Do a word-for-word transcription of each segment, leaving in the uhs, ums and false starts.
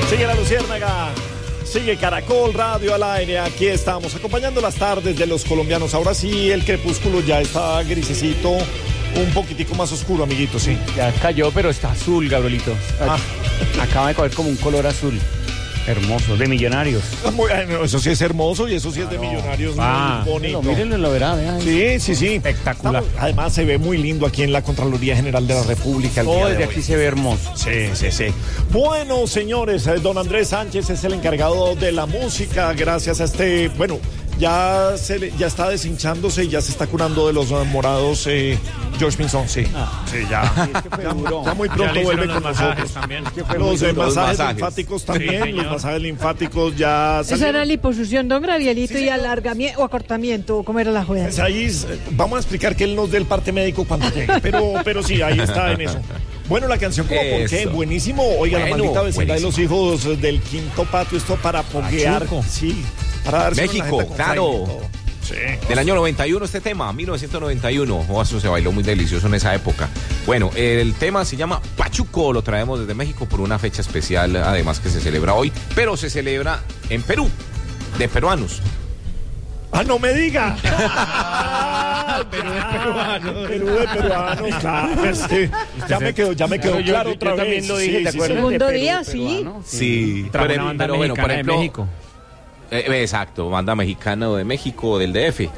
Sigue La Luciérnaga, sigue Caracol Radio al aire. Aquí estamos acompañando las tardes de los colombianos. Ahora sí, el crepúsculo ya está grisecito, un poquitico más oscuro, amiguito, sí. Ya cayó, pero está azul, Gabrielito. Ah. Acaba de coger como un color azul. Hermoso, de Millonarios. Bueno, eso sí es hermoso y eso sí es de Millonarios, ah, muy bonito. Mírenlo, lo verá, vea. Sí, sí, sí. Espectacular. Estamos, además se ve muy lindo aquí en la Contraloría General de la República. Todo desde aquí se ve hermoso. Sí, sí, sí. Bueno, señores, don Andrés Sánchez es el encargado de la música, gracias a este, bueno, ya se le, ya está deshinchándose y ya se está curando de los morados eh, George Pinzón, sí. Ah. Sí, ya. Sí, es que fue ya, ya muy pronto ya vuelve con nosotros. También. Es que fue los, eh, masajes, masajes linfáticos también, sí, los masajes linfáticos ya salieron. Esa era liposucción, don Gabrielito, sí, y alargamiento o acortamiento, ¿cómo era la juega? Pues ahí vamos a explicar que él nos dé el parte médico cuando llegue, pero, pero sí, ahí está en eso. Bueno, la canción como ¿por qué? Buenísimo. Oiga, bueno, la maldita vecindad de los hijos del quinto patio, esto para poguear. Sí. Para México, claro. Sí. Del año noventa y uno este tema, mil novecientos noventa y uno. Oh, eso se bailó muy delicioso en esa época. Bueno, el tema se llama Pachuco, lo traemos desde México por una fecha especial, además que se celebra hoy, pero se celebra en Perú, de peruanos. ¡Ah, no me diga! Perú de peruanos. Perú de peruanos, claro. Este, ya me quedó, ya me quedó yo, claro yo, otra yo vez. También lo dije, sí, ¿te sí, acuerdas? Segundo de Perú, día, sí. Peruano? Sí. sí. Pero, pero, banda pero bueno, por ejemplo, de México. Eh, exacto, banda mexicana de México, del D F.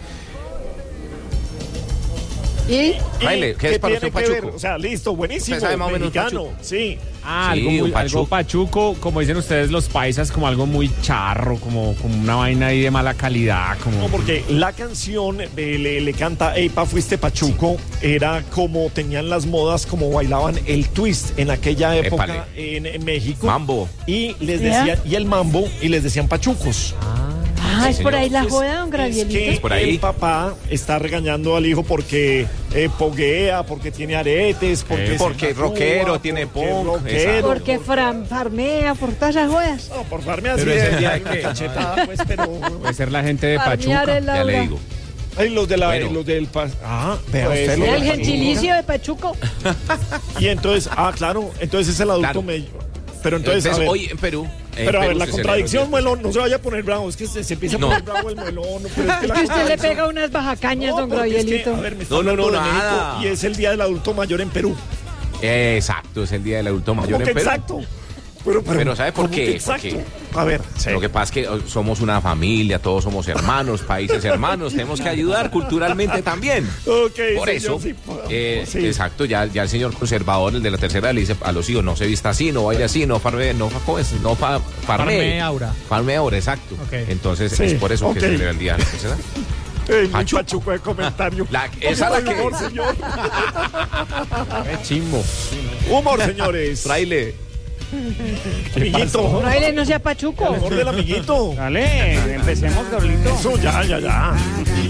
¿Y? Baile, ¿qué, ¿qué es para usted Pachuco? O sea, listo, buenísimo. ¿Usted sabe más o menos mexicano, sí. Ah, sí, algo, muy, pachuco. algo pachuco, como dicen ustedes los paisas, como algo muy charro, como, como una vaina ahí de mala calidad. Como... No, porque la canción eh, le, le canta Ey, pa, fuiste pachuco, sí. Era como tenían las modas, como bailaban el twist en aquella época en, en México. Mambo. Y les decían, ¿yeah? Y el mambo, y les decían pachucos. Ah. Ah, es por ahí la joda, don Gabrielito. Es que por ahí. El papá está regañando al hijo porque eh, poguea, porque tiene aretes, porque, eh, porque rockero, tiene punk, porque fran, farmea, por todas esas jodas. No, por farmea pero sí es es el día de una que cachetada, pues, pero... Puede ser la gente de Pachuca, ya le digo. Ay, los de la, bueno. los del pa, ah, vea pues, usted, el gentilicio de Pachuco. Y entonces, ah, claro, entonces es el adulto claro. medio. Pero entonces, entonces a ver, hoy en Perú. En pero a Perú ver, la contradicción, Muelón, no se vaya a poner bravo, es que se, se empieza a poner no. bravo el Muelón. Pero es que, la que usted le pega unas bajacañas, no, don Gabrielito. Es que, a ver, me está no, no, no, de nada. México, y es el Día del Adulto Mayor en Perú. Exacto, es el Día del Adulto Mayor en Perú. Exacto. Pero, pero, pero ¿sabe por qué? Exacto. Porque a ver, sí. Lo que pasa es que somos una familia, todos somos hermanos, países hermanos, tenemos que ayudar culturalmente también. Okay, por señor, eso, sí, eh, sí. exacto, ya, ya el señor conservador, el de la tercera, le dice a los hijos, no se vista así, no vaya así, no farme, no, ¿cómo es? No fa, farme. Farme ahora. Farme ahora, exacto. Okay. Entonces, sí. es por eso okay. que se celebra el día de la tercera. Ey, Pachuco. Pachuco de comentario. La, esa la que... Humor, señor. Qué chimbo. Humor, señores. Fraile. Amiguito. Fraile, no sea Pachuco. El amor del amiguito. Dale, empecemos, Gabrielito. Eso, ya, ya, ya.